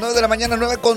9 de la mañana,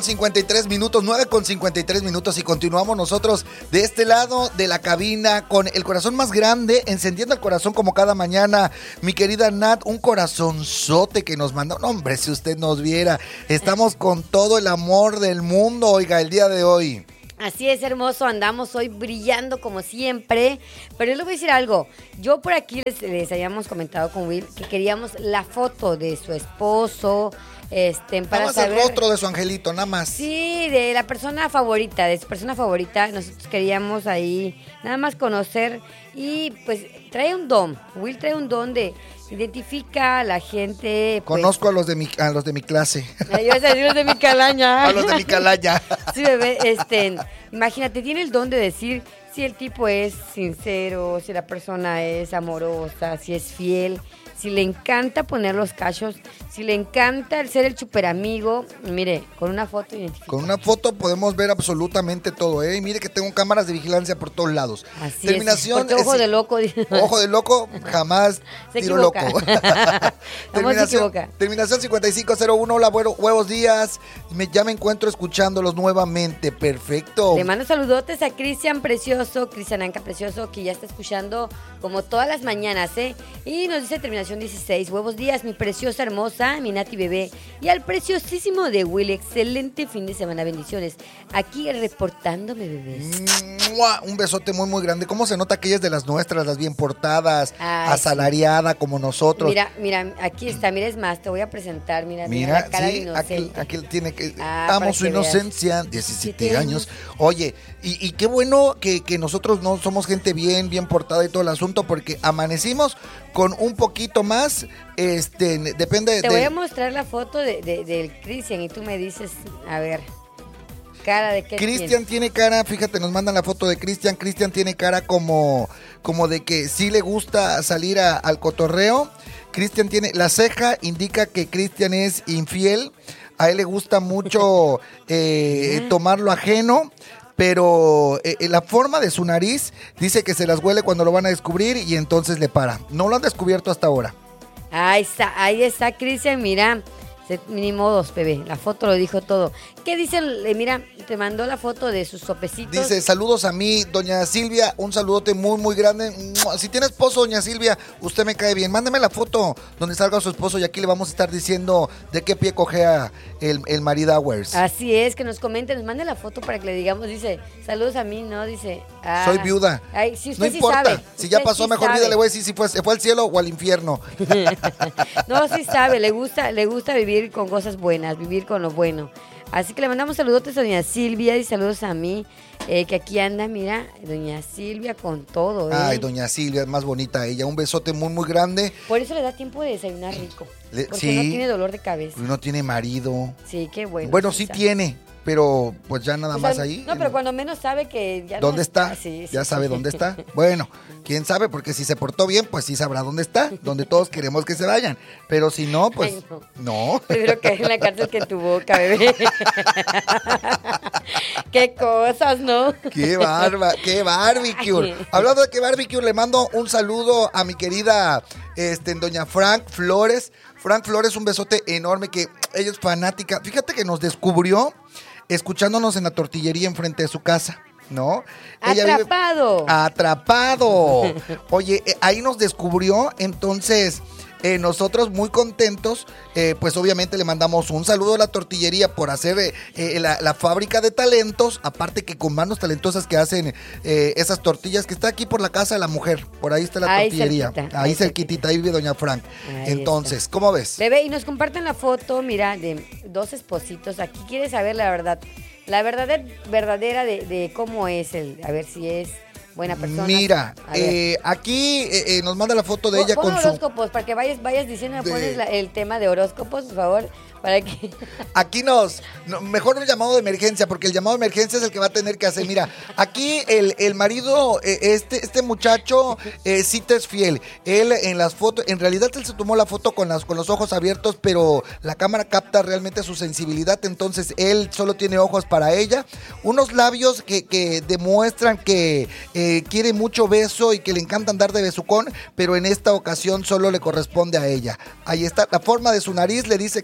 9:53 minutos y continuamos nosotros de este lado de la cabina con el corazón más grande, encendiendo el corazón como cada mañana. Mi querida Nat, un corazonzote que nos manda. No, hombre, si usted nos viera, estamos con todo el amor del mundo, oiga, el día de hoy. Así es, hermoso, andamos hoy brillando como siempre, pero yo le voy a decir algo. Yo por aquí les habíamos comentado con Will que queríamos la foto de su esposo, para nada más saber el rostro de su angelito, nada más. Sí, de la persona favorita, de su persona favorita. Nosotros queríamos ahí nada más conocer y pues trae un don. Will trae un don de identifica a la gente. Pues, conozco a los de mi clase. Yo a decir los de mi calaña. A los de mi calaña. Sí, bebé, imagínate, tiene el don de decir si el tipo es sincero, si la persona es amorosa, si es fiel, si le encanta poner los cachos, si le encanta el ser el superamigo. Mire, con una foto identifica. Con una foto podemos ver absolutamente todo, ¿eh? Y mire que tengo cámaras de vigilancia por todos lados. Así Terminación. Es, porque ojo de loco. Ojo de loco, jamás se tiro equivoca. loco. Se equivoca. Terminación 5501, hola, buenos días. Ya me encuentro escuchándolos nuevamente, perfecto. Le mando saludotes a Cristian Precioso, Cristian Anca Precioso, que ya está escuchando como todas las mañanas, ¿eh? Y nos dice terminación 16, buenos días, mi preciosa hermosa, mi Nati bebé, y al preciosísimo de Will, excelente fin de semana, bendiciones. Aquí reportándome, bebés. Un besote muy, muy grande. ¿Cómo se nota que ella es de las nuestras, las bien portadas, asalariada sí, como nosotros? Mira, aquí está, mira, es más, te voy a presentar, mira la cara sí, de inocente. aquí tiene que... amo su inocencia, 17 años. años. Oye, y qué bueno que nosotros no somos gente bien portada y todo el asunto, porque amanecimos con un poquito más, depende... Te voy a mostrar la foto del Cristian y tú me dices, a ver... cara de qué Cristian tiene cara, fíjate, nos mandan la foto de Cristian. Cristian tiene cara como de que sí le gusta salir al cotorreo. Cristian tiene, la ceja indica que Cristian es infiel. A él le gusta mucho tomar lo ajeno. Pero la forma de su nariz dice que se las huele cuando lo van a descubrir y entonces le para. No lo han descubierto hasta ahora. Ahí está Cristian, mira. Ni modos, bebé. La foto lo dijo todo. ¿Qué dice? Mira, te mandó la foto de sus sopecitos. Dice, saludos a mí, doña Silvia. Un saludote muy, muy grande. Si tiene esposo, doña Silvia, usted me cae bien. Mándame la foto donde salga su esposo y aquí le vamos a estar diciendo de qué pie cojea el maridowers. Así es, que nos comente, nos mande la foto para que le digamos. Dice, saludos a mí, ¿no? Dice, soy viuda. Ay, si usted no importa, sí sabe. Si ya pasó, sí mejor sabe. vida le voy a decir si fue al cielo o al infierno. No, sí sabe, le gusta vivir con cosas buenas, vivir con lo bueno. Así que le mandamos saludotes a doña Silvia y saludos a mí, que aquí anda, mira, doña Silvia con todo. Ay, doña Silvia, es más bonita ella. Un besote muy, muy grande. Por eso le da tiempo de desayunar rico. Porque sí, no tiene dolor de cabeza. No tiene marido. Sí, qué bueno. Bueno, sí tiene, pero pues ya nada más ahí. No, pero cuando menos sabe que ya ¿Dónde está? Sí, ya sabe dónde está. Bueno, quién sabe, porque si se portó bien, pues sí sabrá dónde está, donde todos queremos que se vayan. Pero si no, pues ay, no. Prefiero caer en la cárcel que en tu boca, bebé. Qué cosas, ¿no? Qué barbecue. Hablando de qué barbecue, le mando un saludo a mi querida doña Frank Flores. Frank Flores, un besote enorme, que ella es fanática. Fíjate que nos descubrió escuchándonos en la tortillería enfrente de su casa, ¿no? Atrapado. Oye, ahí nos descubrió, entonces nosotros muy contentos, pues obviamente le mandamos un saludo a la tortillería por hacer la fábrica de talentos, aparte que con manos talentosas que hacen esas tortillas, que está aquí por la casa de la mujer, por ahí está la tortillería, ahí cerquitita, ahí vive doña Frank. Ahí entonces, está. ¿Cómo ves? Bebé, y nos comparten la foto, mira, de dos espositos. Aquí quiere saber la verdad verdadera de cómo es a ver si es buena persona. Mira, aquí nos manda la foto de ella con con horóscopos, para que vayas diciendo, me pones el tema de horóscopos, por favor, para que... Aquí mejor un llamado de emergencia, porque el llamado de emergencia es el que va a tener que hacer. Mira, aquí el marido, este muchacho, sí te es fiel. Él en las fotos, en realidad él se tomó la foto con los ojos abiertos, pero la cámara capta realmente su sensibilidad, entonces él solo tiene ojos para ella. Unos labios que demuestran que quiere mucho beso y que le encanta andar de besucón, pero en esta ocasión solo le corresponde a ella. Ahí está, la forma de su nariz le dice que todos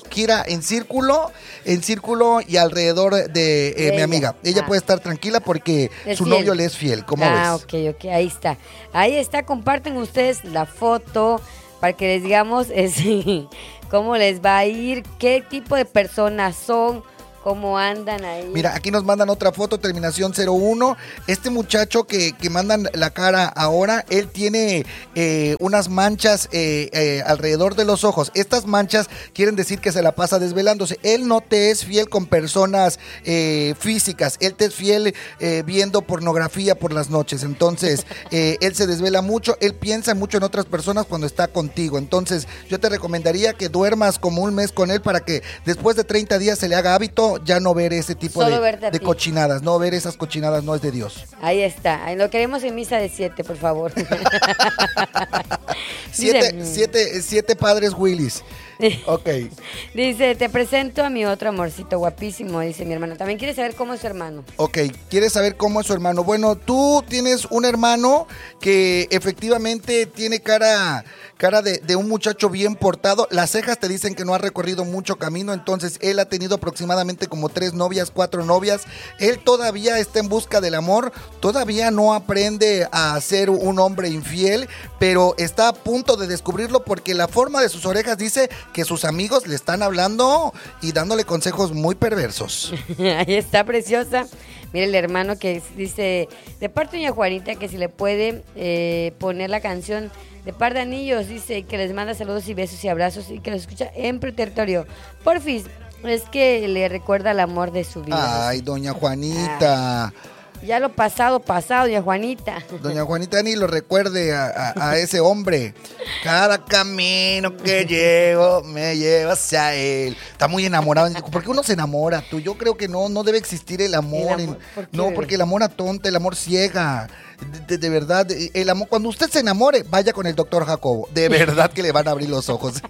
gira en círculo y alrededor de mi amiga. Ella puede estar tranquila porque su novio le es fiel. ¿Cómo ves? Ok, ahí está. Ahí está, comparten ustedes la foto para que les digamos cómo les va a ir, qué tipo de personas son, cómo andan ahí. Mira, aquí nos mandan otra foto, terminación 01. Este muchacho que mandan la cara ahora, él tiene unas manchas alrededor de los ojos. Estas manchas quieren decir que se la pasa desvelándose. Él no te es fiel con personas físicas, él te es fiel viendo pornografía por las noches. Entonces, él se desvela mucho, él piensa mucho en otras personas cuando está contigo. Entonces, yo te recomendaría que duermas como un mes con él para que después de 30 días se le haga hábito ya no ver ese tipo de cochinadas. No ver esas cochinadas no es de Dios. Ahí está. Ahí lo queremos en misa de 7, por favor. 7 padres Willis. Ok. Dice, te presento a mi otro amorcito guapísimo, dice mi hermano. También quiere saber cómo es su hermano. Ok, ¿quieres saber cómo es su hermano? Bueno, tú tienes un hermano que efectivamente tiene cara de un muchacho bien portado. Las cejas te dicen que no ha recorrido mucho camino, entonces él ha tenido aproximadamente como 3 novias, 4 novias. Él todavía está en busca del amor, todavía no aprende a ser un hombre infiel, pero está a punto de descubrirlo porque la forma de sus orejas dice que sus amigos le están hablando y dándole consejos muy perversos. Ahí está, preciosa. Mira el hermano que dice, de parte de doña Juanita, que si le puede poner la canción de Par de Anillos, dice que les manda saludos y besos y abrazos y que los escucha en territorio. Porfis, es que le recuerda el amor de su vida. Ay, doña Juanita. Ay. Ya lo pasado, doña Juanita. Doña Juanita ni lo recuerde a ese hombre. Cada camino que llevo me lleva hacia él. Está muy enamorado. ¿Por qué uno se enamora, tú? Yo creo que no debe existir el amor. No, porque el amor atonta, el amor ciega. De verdad, el amor, cuando usted se enamore, vaya con el doctor Jacobo. De verdad que le van a abrir los ojos.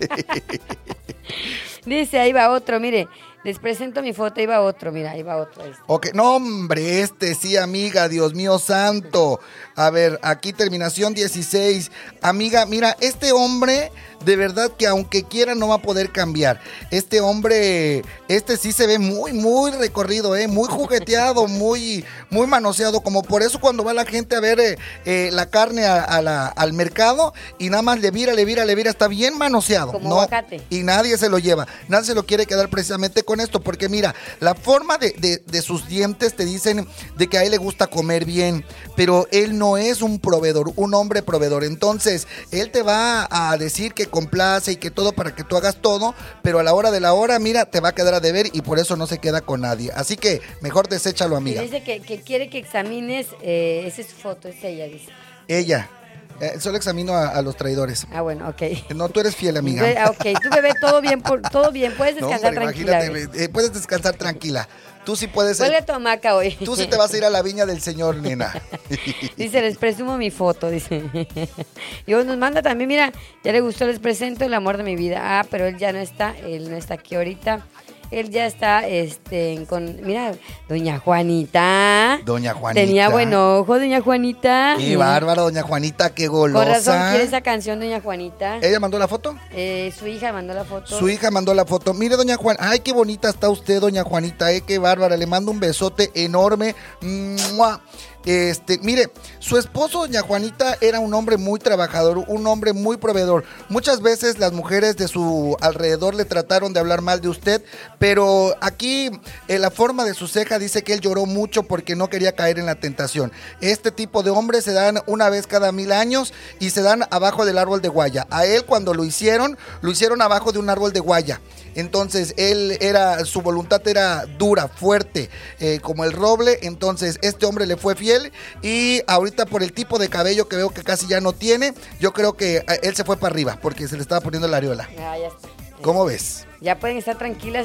Dice, ahí va otro, mire. Les presento mi foto, ahí va otro, mira, ahí va otro. Ok, no hombre, sí, amiga, Dios mío santo. A ver, aquí terminación 16. Amiga, mira, este hombre, de verdad que aunque quiera no va a poder cambiar. Este hombre, sí se ve muy, muy recorrido, muy jugueteado, muy, muy manoseado. Como por eso cuando va la gente a ver la carne al mercado y nada más le vira, está bien manoseado. Como aguacate. Y nadie se lo lleva, nadie se lo quiere quedar precisamente con esto, porque mira, la forma de sus dientes te dicen de que a él le gusta comer bien, pero él no es un proveedor, un hombre proveedor. Entonces, él te va a decir que complace y que todo para que tú hagas todo, pero a la hora de la hora, mira, te va a quedar a deber y por eso no se queda con nadie. Así que mejor deséchalo, amiga. Y dice que quiere que examines, esa es su foto, es ella, dice. Ella. Solo examino a los traidores. Ah, bueno, ok. No, tú eres fiel, amiga. Ok, tú, bebé, todo bien, puedes descansar tranquila. Imagínate, puedes descansar tranquila. Tú sí puedes. Huele a tu hamaca hoy. Tú sí te vas a ir a la viña del Señor, nena. Dice, les presumo mi foto, dice. Y nos manda también, mira, ya le gustó, les presento el amor de mi vida. Ah, pero él ya no está, él no está aquí ahorita. Él ya está, mira, doña Juanita. Doña Juanita. Tenía buen ojo, doña Juanita. Qué bárbaro, doña Juanita, qué golosa. Con razón quiere esa canción, doña Juanita. ¿Ella mandó la foto? Su hija mandó la foto. Su hija mandó la foto. Mire, doña Juan, ay, qué bonita está usted, doña Juanita, qué bárbara. Le mando un besote enorme. ¡Mua! Mire, su esposo, doña Juanita, era un hombre muy trabajador, un hombre muy proveedor. Muchas veces las mujeres de su alrededor le trataron de hablar mal de usted, pero aquí la forma de su ceja dice que él lloró mucho porque no quería caer en la tentación. Este tipo de hombres se dan una vez cada 1000 años y se dan abajo del árbol de guaya. A él cuando lo hicieron abajo de un árbol de guaya. Entonces su voluntad era dura, fuerte, como el roble. Entonces este hombre le fue fiel y ahorita por el tipo de cabello que veo que casi ya no tiene, yo creo que él se fue para arriba porque se le estaba poniendo la areola. Ah, ya está. ¿Cómo ves? Ya pueden estar tranquilas,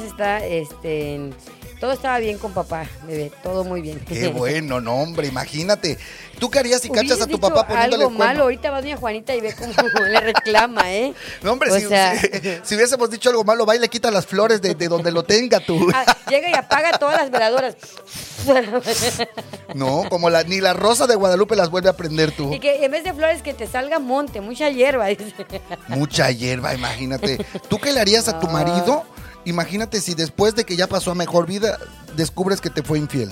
todo estaba bien con papá, bebé, todo muy bien. Qué bueno, no, hombre, imagínate. ¿Tú qué harías si cachas a tu papá poniéndole algo malo? Ahorita va doña Juanita y ve cómo le reclama, No, hombre, si hubiésemos dicho algo malo, va y le quita las flores de donde lo tenga tú. Llega y apaga todas las veladoras. No, como ni la rosa de Guadalupe las vuelve a prender tú. Y que en vez de flores que te salga monte, mucha hierba. Dice. Mucha hierba, imagínate. ¿Tú qué le harías a tu marido imagínate si después de que ya pasó a mejor vida, descubres que te fue infiel.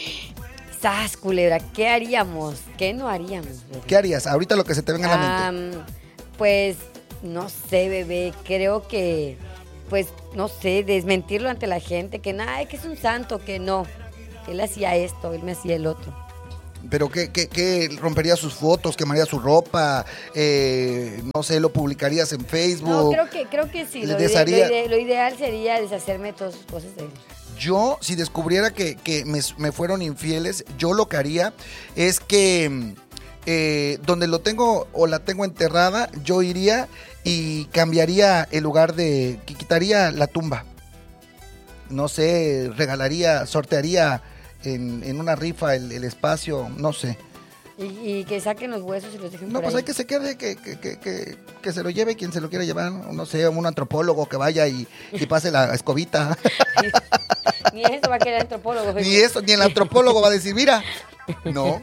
¡Sas, culebra! ¿Qué haríamos? ¿Qué no haríamos, bebé? ¿Qué harías? Ahorita lo que se te venga a la mente. Pues, no sé, bebé. Creo que, pues, no sé, desmentirlo ante la gente. Que nada, que es un santo, que no. Él hacía esto, él me hacía el otro. ¿Pero qué rompería sus fotos, quemaría su ropa? No sé, lo publicarías en Facebook. No, creo que sí. Lo ideal sería deshacerme de todas sus cosas de él. Yo, si descubriera que me fueron infieles, yo lo que haría es que donde lo tengo o la tengo enterrada, yo iría y cambiaría el lugar quitaría la tumba. No sé, sortearía en una rifa el espacio, no sé. Y que saquen los huesos y los dejen No, por pues ahí. hay que se quede, que se lo lleve quien se lo quiera llevar. No sé, un antropólogo que vaya y pase la escobita. Ni eso va a querer el antropólogo. Ni eso, ni el antropólogo va a decir, mira. No.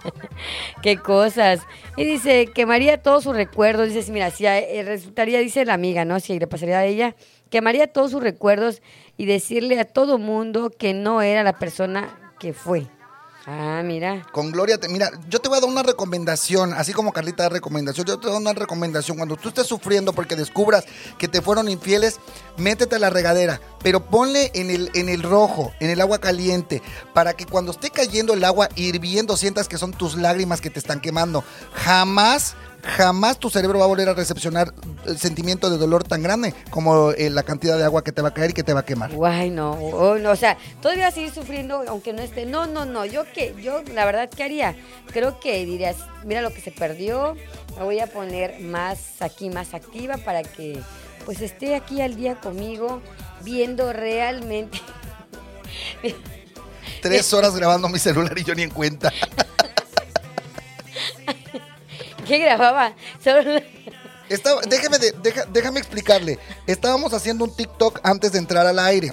Qué cosas. Y dice, quemaría todos sus recuerdos. Dice, mira, si resultaría, dice la amiga, ¿no? Si le pasaría a ella, quemaría todos sus recuerdos y decirle a todo mundo que no era la persona que fue. Ah, mira. Con Gloria, mira, yo te voy a dar una recomendación, así como Carlita da recomendación, yo te voy a dar una recomendación. Cuando tú estés sufriendo porque descubras que te fueron infieles, métete a la regadera, pero ponle en el rojo, en el agua caliente, para que cuando esté cayendo el agua hirviendo sientas que son tus lágrimas que te están quemando. Jamás tu cerebro va a volver a recepcionar el sentimiento de dolor tan grande como la cantidad de agua que te va a caer y que te va a quemar. Guay, no, o sea, todavía vas a seguir sufriendo aunque no esté. No, yo la verdad, ¿qué haría? Creo que dirías, mira lo que se perdió, me voy a poner más activa para que pues esté aquí al día conmigo, viendo realmente. 3 horas grabando mi celular y yo ni en cuenta. ¿Qué grababa? Solo... Déjame explicarle. Estábamos haciendo un TikTok antes de entrar al aire.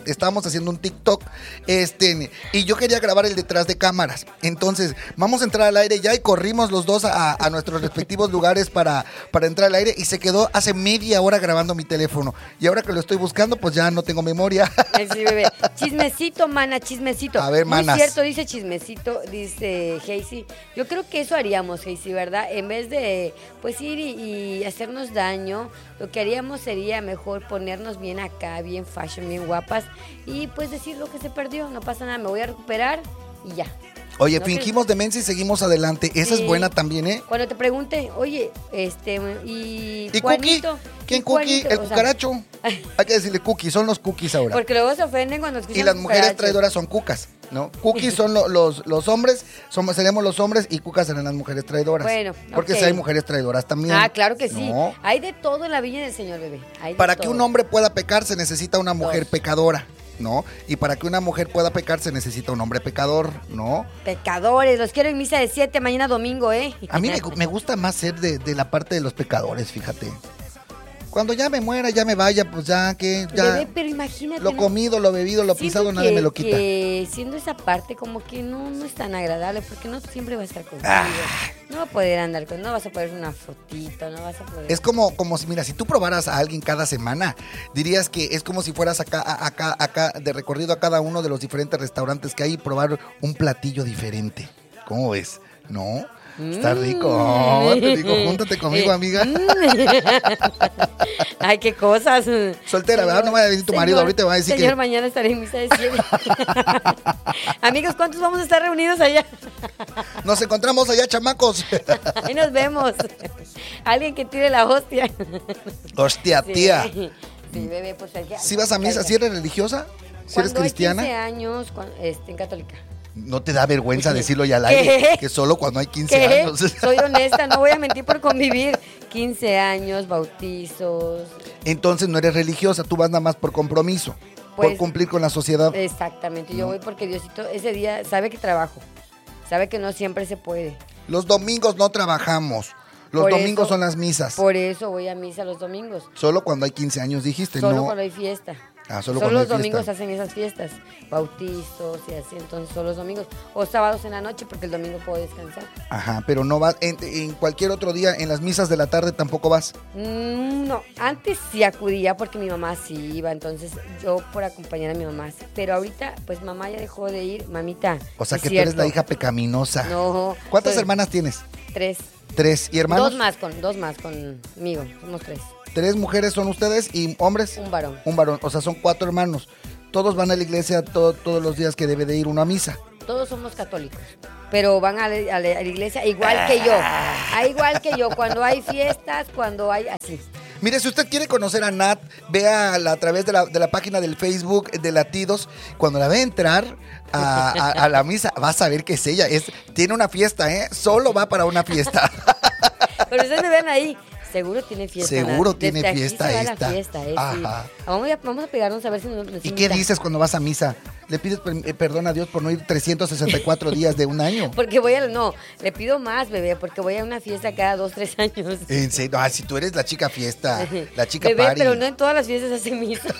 Y yo quería grabar el detrás de cámaras. Entonces, vamos a entrar al aire ya y corrimos los dos a nuestros respectivos lugares para entrar al aire y se quedó hace media hora grabando mi teléfono. Y ahora que lo estoy buscando, pues ya no tengo memoria. Sí, bebé. Chismecito, mana, chismecito. A ver, manas. Muy cierto, dice chismecito, dice Hazy. Yo creo que eso haríamos, Hazy, ¿verdad? En vez de, pues, ir y hacernos daño, lo que haríamos sería mejor ponernos bien acá, bien fashion, bien guapas y pues decir lo que se perdió, no pasa nada, me voy a recuperar y ya. Oye, No fingimos demencia y seguimos adelante. Esa Sí. es buena también, ¿eh? Cuando te pregunte, oye, ¿y ¿Y Juanito? Cookie? ¿Quién ¿Y Cookie? Juanito? El O sea, cucaracho. Hay que decirle Cookie, son los cookies ahora. porque luego se ofenden cuando escuchan Y las mujeres cucarachos. traidoras son cucas, ¿no? Cookies son los hombres, seremos los hombres y cucas serán las mujeres traidoras. Bueno, porque ok. si hay mujeres traidoras también. Ah, claro que sí. No. Hay de todo en la viña del Señor, bebé. Hay de Para que todo. un hombre pueda pecar se necesita una mujer Dos. pecadora, ¿no? Y para que una mujer pueda pecar se necesita un hombre pecador, ¿no? Pecadores, los quiero en misa de 7 mañana domingo, ¿eh? A mí me gusta más ser de la parte de los pecadores, fíjate. Cuando ya me muera, ya me vaya, pues ya que ya Bebé, pero imagínate. lo ¿no? comido, lo bebido, lo Siento pisado, nadie me lo quita. Que siendo esa parte como que no es tan agradable porque no siempre va a estar contigo. Ah. No va a poder andar con, no vas a poder una fotito, no vas a poder. Es como si, mira, si tú probaras a alguien cada semana, dirías que es como si fueras acá de recorrido a cada uno de los diferentes restaurantes que hay y probar un platillo diferente. ¿Cómo ves? ¿No? Está rico. Oh, te digo, júntate conmigo, amiga. Ay, qué cosas. Soltera, ¿verdad? No vaya a venir tu marido ahorita, va a decir señor, mañana estaré en misa de 7. Amigos, ¿cuántos vamos a estar reunidos allá? Nos encontramos allá, chamacos. Ahí nos vemos. Alguien que tire la hostia. Hostia, Sí. tía. Sí, bebé, pues allá. ¿Si vas a misa? ¿Si eres religiosa? ¿Si eres Cuando hay 15 cristiana? años, en católica. ¿No te da vergüenza decirlo ya al aire? ¿Qué? Que solo cuando hay 15 ¿Qué? años. Soy honesta, no voy a mentir por convivir. 15 años, bautizos. Entonces no eres religiosa, tú vas nada más por compromiso, por Pues, cumplir con la sociedad. Exactamente, yo voy porque Diosito ese día sabe que trabajo, sabe que no siempre se puede. Los domingos no trabajamos. Los Por domingos eso- son las misas. Por eso voy a misa los domingos, Solo cuando hay 15 años dijiste, solo no. cuando hay fiesta. Solo Solo cuando hay los domingos fiesta. hacen esas fiestas, bautizos y así, entonces solo los domingos. O sábados en la noche porque el domingo puedo descansar. Ajá, pero no vas en cualquier otro día, en las misas de la tarde tampoco vas. No, antes sí acudía porque mi mamá sí iba, entonces yo por acompañar a mi mamá. Pero ahorita, pues mamá ya dejó de ir, mamita. O sea es que tú cierto. eres la hija pecaminosa. No. ¿Cuántas soy- hermanas tienes? 3. 3. ¿Y hermanos? Dos más conmigo, somos 3. 3 mujeres son ustedes y hombres. Un varón. Un varón, o sea, son 4 hermanos. Todos van a la iglesia todos los días que debe de ir uno a misa. Todos somos católicos, pero van a la iglesia igual que yo. Igual que yo, cuando hay fiestas, cuando hay así. Mire, si usted quiere conocer a Nat, véala a través de la página del Facebook de Latidos. Cuando la ve entrar a la misa, vas a ver que es ella. Tiene una fiesta, ¿eh? Solo va para una fiesta. Pero ustedes me ven ahí. Seguro tiene fiesta. Seguro Nat. tiene Desde aquí fiesta se va esta. la fiesta, sí. Ajá. Vamos a pegarnos a ver si nos ¿Y invita. qué dices cuando vas a misa? ¿Le pides perdón a Dios por no ir 364 días de un año? Porque no, le pido más, bebé, porque voy a una fiesta cada 2, 3 años. En serio, si tú eres la chica fiesta, la chica Bebé, party. pero no en todas las fiestas hacen misa.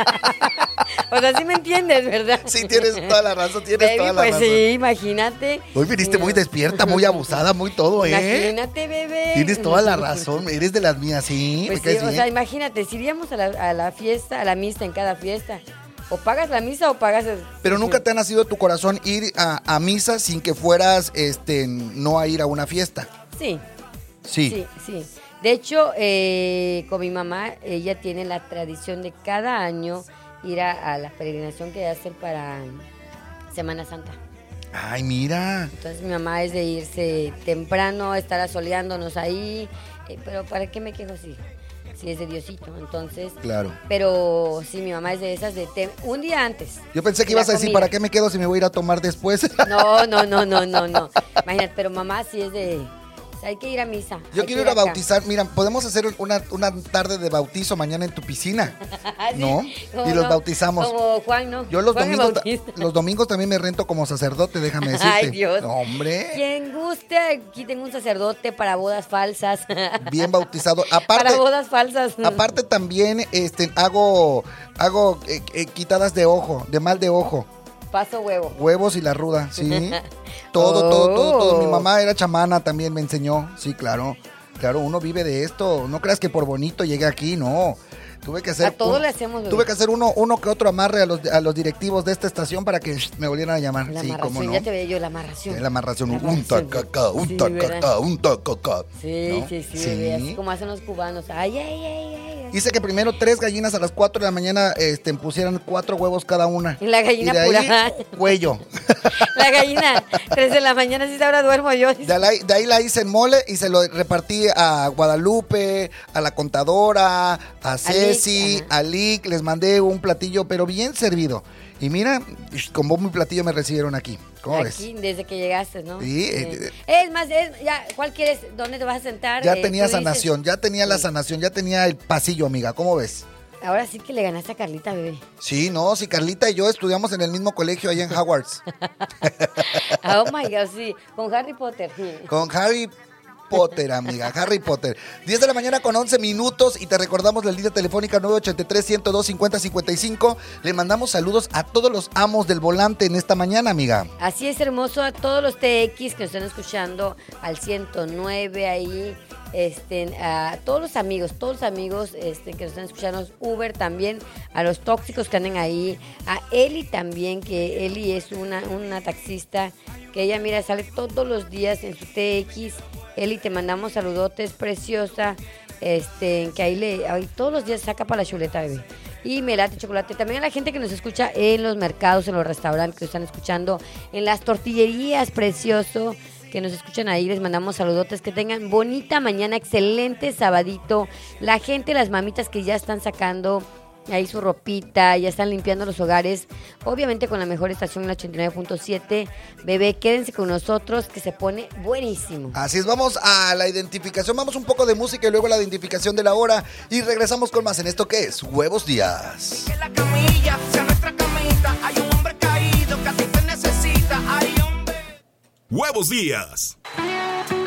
O sea, sí me entiendes, ¿verdad? Sí, tienes toda la razón, Baby, toda la pues razón. sí, imagínate. Hoy viniste muy despierta, muy abusada, muy todo, ¿eh? Imagínate, bebé. Tienes toda la razón, eres de las mías, sí. Pues me sí, caes o bien. sea, imagínate, si iríamos a la fiesta, a la misa en cada fiesta, o pagas la misa o pagas... Pero nunca te ha nacido tu corazón ir a misa sin que fueras, no a ir a una fiesta. Sí, Sí. sí. De hecho, con mi mamá, ella tiene la tradición de cada año ir a la peregrinación que hacen para Semana Santa. Ay, mira. Entonces mi mamá es de irse temprano, estar asoleándonos ahí, pero ¿para qué me quejo si es de Diosito? Entonces, Claro. pero sí, mi mamá es de esas un día antes. Yo pensé que de la ibas a decir, comida. ¿para qué me quedo si me voy a ir a tomar después? No. Imagínate, pero mamá sí es de... o sea, hay que ir a misa. Yo hay quiero que ir a acá. bautizar. Mira, podemos hacer una tarde de bautizo mañana en tu piscina. Sí, ¿No? ¿cómo Y los no? bautizamos. Como Juan, ¿no? Yo los Juan el domingos, Bautista. también me rento como sacerdote, déjame decirte. Ay, Dios. No, hombre, Quien guste, aquí tengo un sacerdote para bodas falsas. bien bautizado. Para bodas falsas. Aparte también hago quitadas de ojo, de mal de ojo. Paso huevo. Huevos y la ruda, sí. Todo. Oh. Mi mamá era chamana, también me enseñó. Sí, claro. Claro, uno vive de esto. No creas que por bonito llegué aquí, no. Tuve que hacer A todo le hacemos, bebé. Tuve que hacer uno que otro amarre a los directivos de esta estación para que me volvieran a llamar. La Sí, amarración, cómo no. ya te veía yo la amarración. La amarración, La un amarración. tacacá, un Sí, tacacá, ¿verdad? un tacacá. Sí, ¿no? sí, bebé, así como hacen los cubanos. Ay. Hice que primero 3 gallinas a las 4 de la mañana pusieran 4 huevos cada una. Y la gallina Y de ahí, pura. cuello. La gallina, 3 de la mañana, si ahora duermo yo. De ahí la hice en mole y se lo repartí a Guadalupe, a la contadora, a Ceci, ajá. a Lick. Les mandé un platillo, pero bien servido. Y mira, con bombo y platillo me recibieron aquí. ¿Cómo ves? Aquí, desde que llegaste, ¿no? Sí, Es más, ya, ¿cuál quieres? ¿Dónde te vas a sentar? Ya Tú tenía dices. sanación, ya tenía la Sí. sanación, ya tenía el pasillo, amiga. ¿Cómo ves? Ahora sí que le ganaste a Carlita, bebé. Sí, no, si Carlita y yo estudiamos en el mismo colegio allá en Hogwarts. Oh my God, sí, con Harry Potter. Con Harry Potter, amiga, Harry Potter. 10 de la mañana con 11 minutos y te recordamos la línea telefónica 983-102-5055. Le mandamos saludos a todos los amos del volante en esta mañana, amiga. Así es, hermoso, a todos los TX que nos están escuchando al 109 ahí, a todos los amigos que nos están escuchando, Uber también, a los tóxicos que andan ahí, a Eli también, que Eli es una taxista, que ella, mira, sale todos los días en su TX. Eli, te mandamos saludotes, preciosa, que ahí todos los días saca para la chuleta, bebé. Y me late chocolate. También a la gente que nos escucha en los mercados, en los restaurantes, que nos están escuchando, en las tortillerías, precioso, que nos escuchan ahí, les mandamos saludotes, que tengan bonita mañana, excelente sabadito. La gente, las mamitas que ya están sacando ahí su ropita, ya están limpiando los hogares, obviamente con la mejor estación, la 89.7. Bebé, quédense con nosotros, que se pone buenísimo. Así es, vamos a la identificación, vamos un poco de música y luego la identificación de la hora y regresamos con más en esto que es Huevos Días. Que la camilla sea nuestra camita, hay un hombre caído que a ti te necesita, hay hombre. Huevos Días.